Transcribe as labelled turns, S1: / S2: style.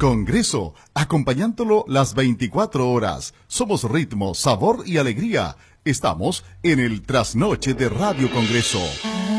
S1: Congreso, acompañándolo las 24 horas. Somos ritmo, sabor y alegría. Estamos en el Trasnoche de Radio Congreso.